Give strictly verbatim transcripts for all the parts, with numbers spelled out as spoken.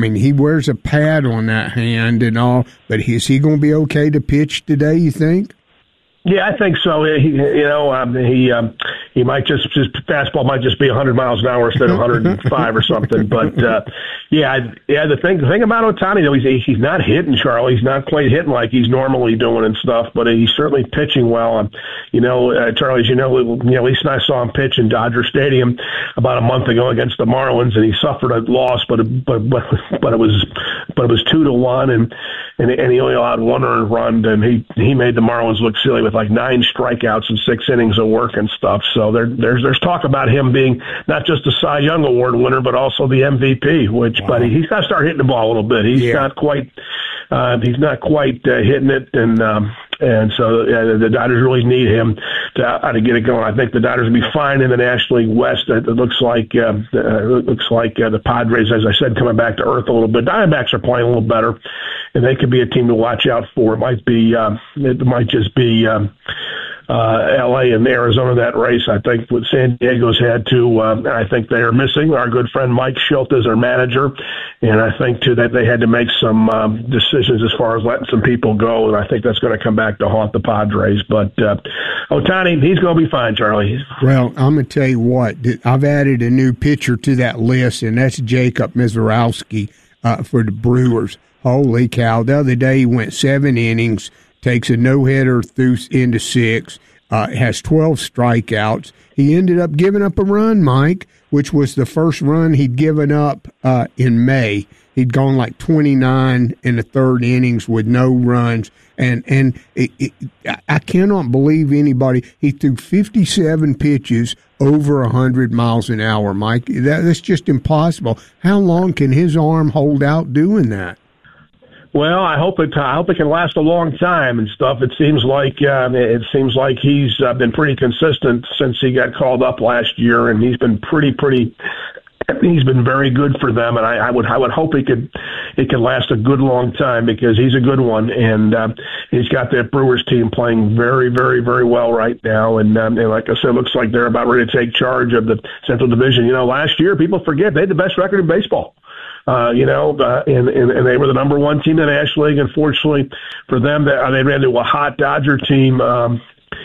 mean, he wears a pad on that hand and all, but is he going to be okay to pitch today, you think? Yeah, I think so. He, you know, um, he um, he might just his fastball might just be one hundred miles an hour instead of one hundred five or something. But uh, yeah, I, yeah. The thing, the thing about Ohtani though, he's he's not hitting, Charlie. He's not quite hitting like he's normally doing and stuff. But he's certainly pitching well. Um, you know, uh, Charlie, as you know, you know, Lisa and I saw him pitch in Dodger Stadium about a month ago against the Marlins, and he suffered a loss, but but but but it was but it was two to one, and and, and he only allowed one earned run, and he he made the Marlins look silly with like nine strikeouts and six innings of work and stuff. So there, there's there's talk about him being not just a Cy Young Award winner, but also the M V P. Which, wow. But he's got to start hitting the ball a little bit. He's yeah. not quite uh, he's not quite uh, hitting it, and um, and so uh, the Dodgers really need him to uh, to get it going. I think the Dodgers will be fine in the National League West. It, it looks like uh, uh, it looks like uh, the Padres, as I said, coming back to earth a little bit. Diamondbacks are playing a little better, and they could be a team to watch out for. It might be uh, it might just be. Um, Uh, L A and Arizona, that race. I think what San Diego's had to, uh, I think they are missing our good friend Mike Schilt as their manager, and I think too that they had to make some um, decisions as far as letting some people go, and I think that's going to come back to haunt the Padres. But uh, Ohtani, he's going to be fine, Charlie. Well, I'm going to tell you what, I've added a new pitcher to that list, and that's Jacob Misiorowski uh, for the Brewers. Holy cow! The other day he went seven innings. Takes a no-hitter through into six, uh, has twelve strikeouts. He ended up giving up a run, Mike, which was the first run he'd given up uh, in May. He'd gone like twenty-nine in the third innings with no runs. And and it, it, I cannot believe anybody. He threw fifty-seven pitches over one hundred miles an hour, Mike. That, that's just impossible. How long can his arm hold out doing that? Well, I hope it. I hope it can last a long time and stuff. It seems like uh, it seems like he's uh, been pretty consistent since he got called up last year, and he's been pretty, pretty. He's been very good for them, and I, I would, I would hope he could, it could last a good long time because he's a good one, and uh, he's got that Brewers team playing very, very, very well right now, and, um, and like I said, it looks like they're about ready to take charge of the Central Division. You know, last year people forget they had the best record in baseball. Uh, you know, uh, and, and, and they were the number one team in the National League. Unfortunately for them, they, they ran into a hot Dodger team um,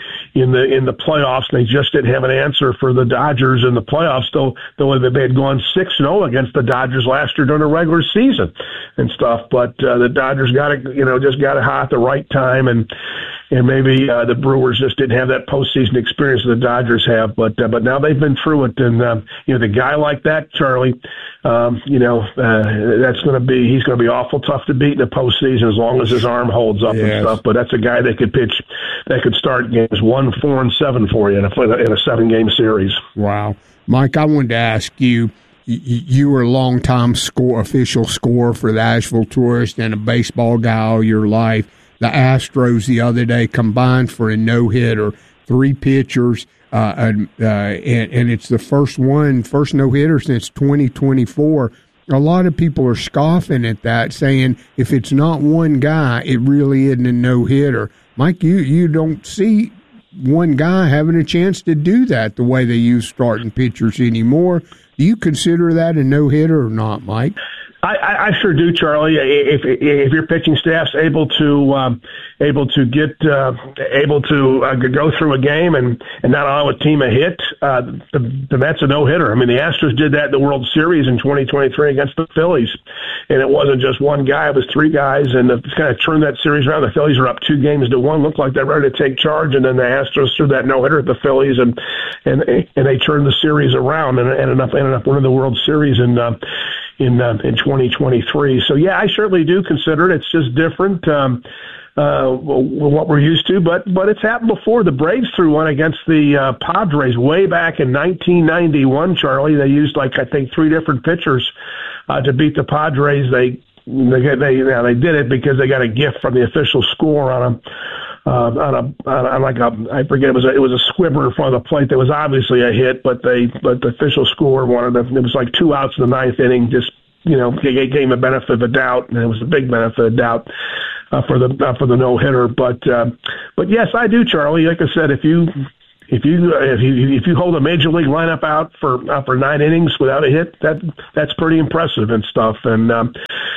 in the in the playoffs. And they just didn't have an answer for the Dodgers in the playoffs, though, though they had gone six and oh against the Dodgers last year during the regular season and stuff. But uh, the Dodgers got it, you know, just got it hot at the right time, and and maybe uh, the Brewers just didn't have that postseason experience that the Dodgers have. But uh, but now they've been through it, and uh, you know, the guy like that, Charlie. Um, you know, uh, that's going to be, he's going to be awful tough to beat in the postseason as long as his arm holds up yes. and stuff. But that's a guy that could pitch, that could start games one, four, and seven for you in a, in a seven game series. Wow. Mike, I wanted to ask you, you were a long-time score, official scorer for the Asheville Tourist and a baseball guy all your life. The Astros the other day combined for a no-hitter, three pitchers. Uh, and, uh, and, and it's the first one, first no-hitter since twenty twenty-four. A lot of people are scoffing at that, saying if it's not one guy, it really isn't a no-hitter. Mike, you, you don't see one guy having a chance to do that the way they use starting pitchers anymore. Do you consider that a no-hitter or not, Mike? I, I sure do, Charlie. If if your pitching staff's able to um, able to get uh, able to uh, go through a game and, and not allow a team a hit, uh, then that's a no hitter. I mean, the Astros did that in the World Series in twenty twenty-three against the Phillies, and it wasn't just one guy; it was three guys, and it kind of turned that series around. The Phillies are up two games to one, looked like they're ready to take charge, and then the Astros threw that no hitter at the Phillies, and and and they turned the series around and ended up ended up winning the World Series in. Uh, in uh, in twenty twenty-three. So, yeah, I certainly do consider it. It's just different um, uh, what we're used to, but but it's happened before. The Braves threw one against the uh, Padres way back in nineteen ninety-one, Charlie. They used, like, I think, three different pitchers uh, to beat the Padres. They they they, you know, they did it because they got a gift from the official score on a Uh, on a, on a, like a, I forget, it was a, it was a squibber in front of the plate that was obviously a hit, but they, but the official score wanted them, it was like two outs in the ninth inning, just, you know, gave him a benefit of the doubt, and it was a big benefit of doubt uh, for the, uh, for the no hitter. But, uh, but yes, I do, Charlie. Like I said, if you, if you if you if you hold a major league lineup out for uh, for nine innings without a hit, that that's pretty impressive and stuff. And um,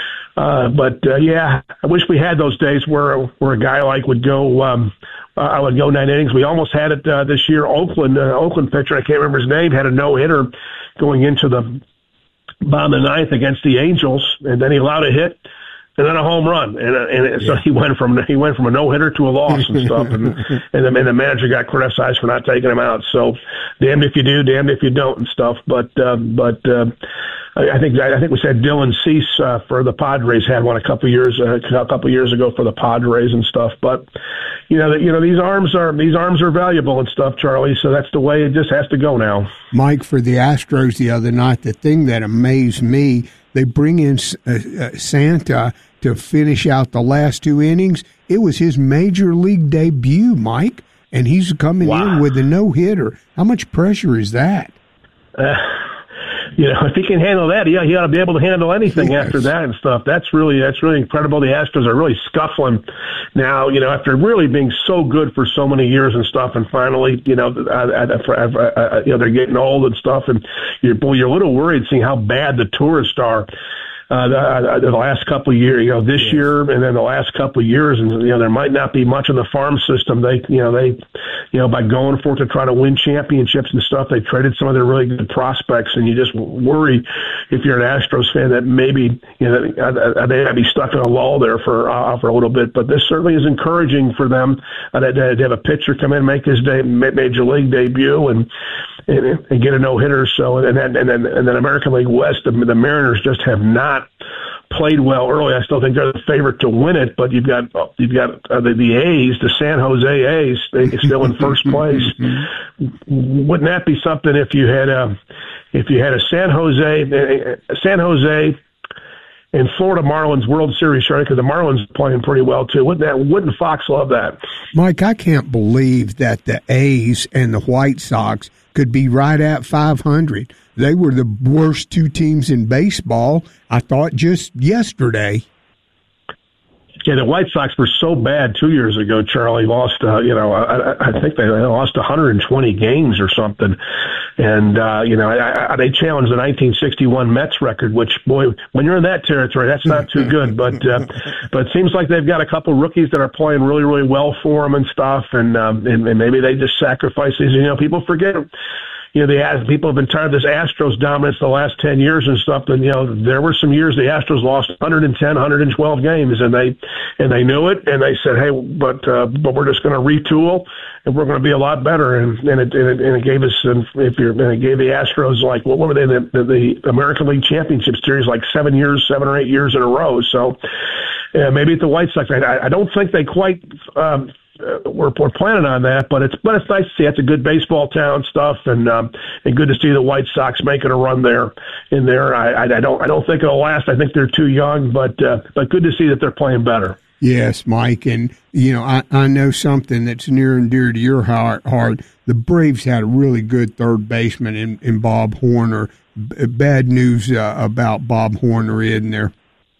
uh, but uh, yeah, I wish we had those days where where a guy like would go. Um, uh, I would go nine innings. We almost had it uh, this year. Oakland uh, Oakland pitcher, I can't remember his name, had a no hitter going into the bottom of the ninth against the Angels, and then he allowed a hit. And then a home run, and and so he went from he went from a no hitter to a loss and stuff, and and the, and the manager got criticized for not taking him out. So, damned if you do, damned if you don't, and stuff. But uh, but uh, I, I think I think we said Dylan Cease uh, for the Padres had one a couple years uh, a couple years ago for the Padres and stuff. But you know you know these arms are these arms are valuable and stuff, Charlie. So that's the way it just has to go now. Mike, for the Astros the other night, the thing that amazed me. They bring in uh, uh, Santa to finish out the last two innings. It was his major league debut, Mike, and he's coming wow. in with a no-hitter. How much pressure is that? Uh, you know, if he can handle that, yeah, he ought to be able to handle anything yes. after that and stuff. That's really that's really incredible. The Astros are really scuffling now, you know, after really being so good for so many years and stuff, and finally, you know, uh, uh, uh, uh, you know, they're getting old and stuff, and you're boy, you're a little worried seeing how bad the tourists are. Uh, the, the last couple of years, you know, this yes. year and then the last couple of years, and you know, there might not be much of the farm system. They, you know, they, you know, by going for it to try to win championships and stuff, they traded some of their really good prospects, and you just worry if you're an Astros fan that maybe, you know, they might be stuck in a lull there for uh, for a little bit. But this certainly is encouraging for them uh, to, to have a pitcher come in, make his day, major league debut, and. And, and get a no hitter. So and then and then and then American League West, the, the Mariners just have not played well early. I still think they're the favorite to win it, but you've got you've got uh, the, the A's, the San Jose A's, they're still in first place. Wouldn't that be something if you had a if you had a San Jose a San Jose and Florida Marlins World Series, Charlie, because the Marlins are playing pretty well too. Wouldn't that? Wouldn't Fox love that? Mike, I can't believe that the A's and the White Sox could be right at five hundred. They were the worst two teams in baseball, I thought, just yesterday. Yeah, the White Sox were so bad two years ago, Charlie. Lost, uh, you know, I, I think they lost one hundred twenty games or something. And, uh, you know, I, I, they challenged the nineteen sixty-one Mets record, which, boy, when you're in that territory, that's not too good. But uh, but it seems like they've got a couple rookies that are playing really, really well for them and stuff. And, um, and, and maybe they just sacrifice these. You know, people forget. You know, the people have been tired of this Astros dominance the last ten years and stuff. And, you know, there were some years the Astros lost one hundred ten, one hundred twelve games, and they and they knew it, and they said, hey, but uh, but we're just going to retool, and we're going to be a lot better. And and it, and it, and it gave us, and if you're, and it gave the Astros, like, what were they, the, the, the American League Championship Series, like seven years, seven or eight years in a row. So uh, maybe at the White Sox, I, I don't think they quite um, – Uh, we're, we're planning on that, but it's but it's nice to see. It's a good baseball town stuff, and um, and good to see the White Sox making a run there. In there, I, I, I don't I don't think it'll last. I think they're too young, but uh, but good to see that they're playing better. Yes, Mike, and you know I, I know something that's near and dear to your heart. heart. The Braves had a really good third baseman in, in Bob Horner. B- bad news uh, about Bob Horner, isn't there?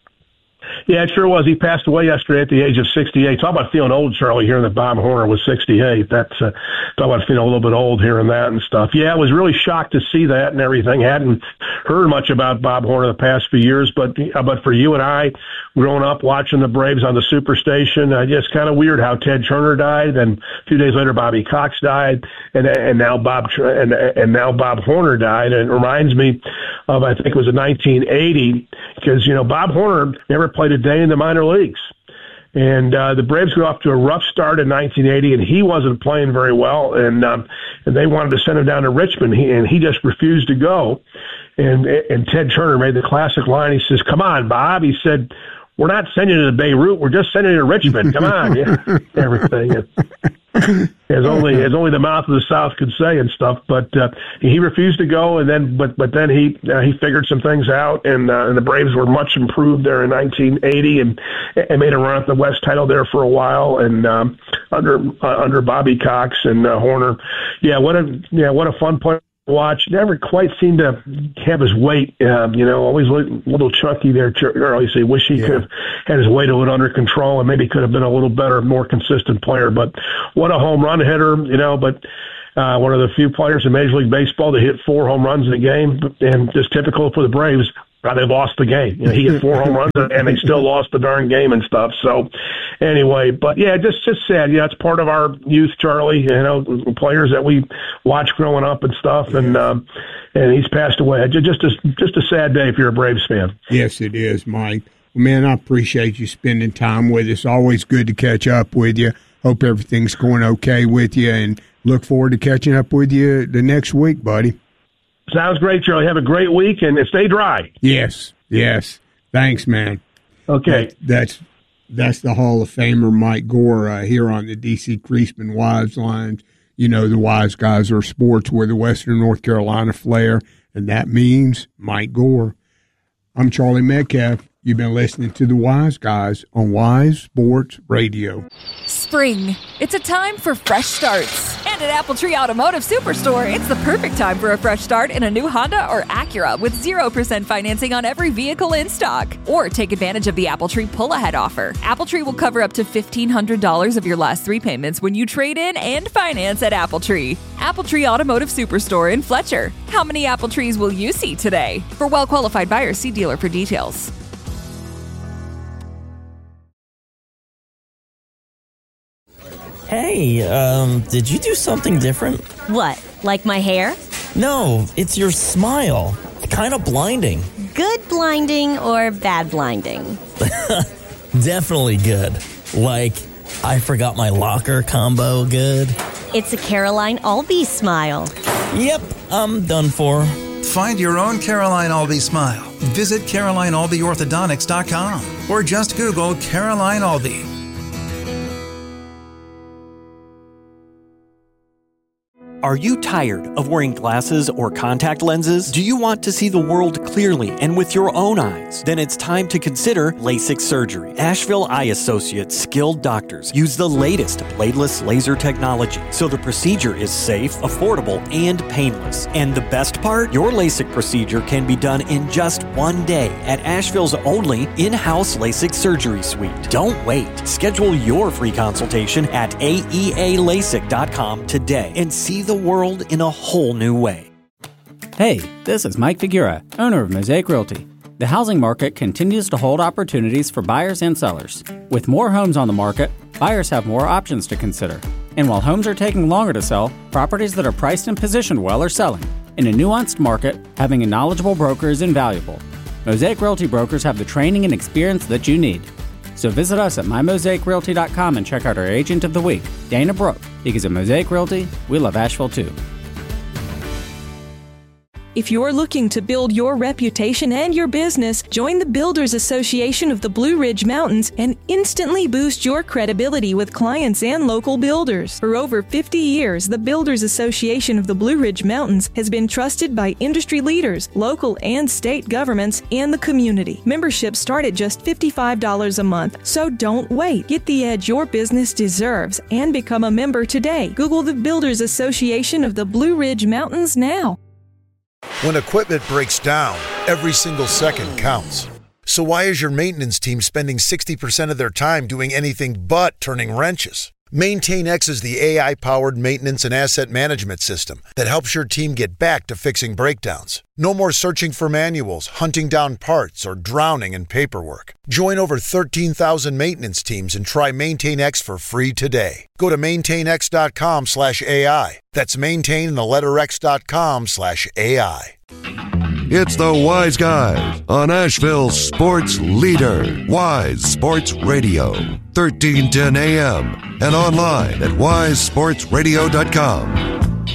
Yeah, it sure was. He passed away yesterday at the age of sixty-eight. Talk about feeling old, Charlie, hearing that Bob Horner was sixty-eight. That's uh, talk about feeling a little bit old hearing that and stuff. Yeah, I was really shocked to see that and everything. Hadn't heard much about Bob Horner the past few years, but uh, but for you and I, growing up watching the Braves on the Superstation, uh, just kind of weird how Ted Turner died, and a few days later Bobby Cox died, and and now Bob and and now Bob Horner died. And it reminds me of, I think it was in nineteen eighty, because you know Bob Horner never played a day in the minor leagues. And uh, the Braves got off to a rough start in nineteen eighty, and he wasn't playing very well, and um, and they wanted to send him down to Richmond, he, and he just refused to go. And and Ted Turner made the classic line. He says, "Come on, Bob." He said, "We're not sending you to Beirut. We're just sending you to Richmond. Come on." Yeah, everything. As only as only the mouth of the South could say and stuff, but uh, he refused to go, and then but but then he uh, he figured some things out, and uh, and the Braves were much improved there in nineteen eighty, and and made a run at the West title there for a while, and um, under uh, under Bobby Cox and uh, Horner, yeah, what a yeah what a fun player. Watch never quite seemed to have his weight, um, you know, always a little chunky there. Charlie, so wish he yeah. could have had his weight a little under control and maybe could have been a little better, more consistent player. But what a home run hitter, you know. But uh, one of the few players in Major League Baseball to hit four home runs in a game, and just typical for the Braves. They lost the game. You know, he hit four home runs, and they still lost the darn game and stuff. So, anyway, but yeah, just just sad. Yeah, it's part of our youth, Charlie. You know, players that we watched growing up and stuff, and um, and he's passed away. Just a, just a sad day if you're a Braves fan. Yes, it is, Mike. Well, man, I appreciate you spending time with us. Always good to catch up with you. Hope everything's going okay with you, and look forward to catching up with you the next week, buddy. Sounds great, Charlie. Have a great week and stay dry. Yes, yes. Thanks, man. Okay. That, that's that's the Hall of Famer Mike Gore uh, here on the D C Creasman Wise Lines. You know, the Wise Guys are sports. We're the Western North Carolina flair, and that means Mike Gore. I'm Charlie Metcalf. You've been listening to the Wise Guys on Wise Sports Radio. Spring. It's a time for fresh starts. And at Appletree Automotive Superstore, it's the perfect time for a fresh start in a new Honda or Acura with zero percent financing on every vehicle in stock. Or take advantage of the Appletree pull-ahead offer. Appletree will cover up to fifteen hundred dollars of your last three payments when you trade in and finance at Appletree. Appletree Automotive Superstore in Fletcher. How many Appletrees will you see today? For well-qualified buyers, see dealer for details. Hey, um, did you do something different? What, like my hair? No, it's your smile. Kind of blinding. Good blinding or bad blinding? Definitely good. Like, I forgot my locker combo good. It's a Caroline Albee smile. Yep, I'm done for. Find your own Caroline Albee smile. Visit Caroline Albee Orthodontics dot com or just Google Caroline Albee. Are you tired of wearing glasses or contact lenses? Do you want to see the world clearly and with your own eyes? Then it's time to consider LASIK surgery. Asheville Eye Associates skilled doctors use the latest bladeless laser technology, so the procedure is safe, affordable, and painless. And the best part? Your LASIK procedure can be done in just one day at Asheville's only in-house LASIK surgery suite. Don't wait. Schedule your free consultation at A E A LASIK dot com today and see the the world in a whole new way. Hey, this is Mike Figura, owner of Mosaic Realty. The housing market continues to hold opportunities for buyers and sellers. With more homes on the market, buyers have more options to consider. And while homes are taking longer to sell, properties that are priced and positioned well are selling. In a nuanced market, having a knowledgeable broker is invaluable. Mosaic Realty brokers have the training and experience that you need. So visit us at my mosaic realty dot com and check out our Agent of the Week, Dana Brooke, because at Mosaic Realty, we love Asheville too. If you're looking to build your reputation and your business, join the Builders Association of the Blue Ridge Mountains and instantly boost your credibility with clients and local builders. For over fifty years, the Builders Association of the Blue Ridge Mountains has been trusted by industry leaders, local and state governments, and the community. Memberships start at just fifty-five dollars a month, so don't wait. Get the edge your business deserves and become a member today. Google the Builders Association of the Blue Ridge Mountains now. When equipment breaks down, every single second counts. So why is your maintenance team spending sixty percent of their time doing anything but turning wrenches? MaintainX is the A I-powered maintenance and asset management system that helps your team get back to fixing breakdowns. No more searching for manuals, hunting down parts, or drowning in paperwork. Join over thirteen thousand maintenance teams and try MaintainX for free today. Go to maintainx dot com slash A I. That's maintain the letter X dot com slash A I. It's the Wise Guys on Asheville's sports leader, Wise Sports Radio, thirteen ten A M, and online at wise sports radio dot com.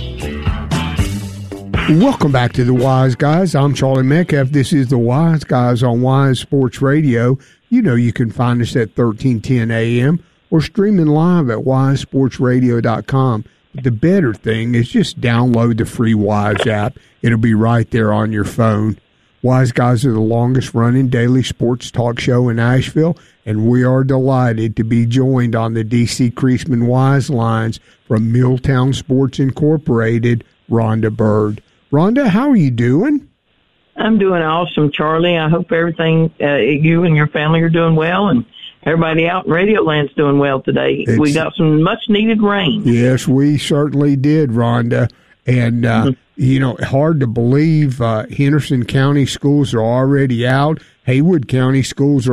Welcome back to the Wise Guys. I'm Charlie Metcalf. This is the Wise Guys on Wise Sports Radio. You know you can find us at thirteen ten A M or streaming live at wise sports radio dot com. But the better thing is just download the free Wise app. It'll be right there on your phone. Wise Guys are the longest-running daily sports talk show in Asheville, and we are delighted to be joined on the D C Creasman Wise Lines from Milltown Sports Incorporated, Rhonda Bird. Rhonda, how are you doing? I'm doing awesome, Charlie. I hope everything, uh, you and your family are doing well, and everybody out in Radio Land's doing well today. It's, we got some much-needed rain. Yes, we certainly did, Rhonda. And, uh, mm-hmm. you know, hard to believe uh, Henderson County schools are already out. Haywood County schools are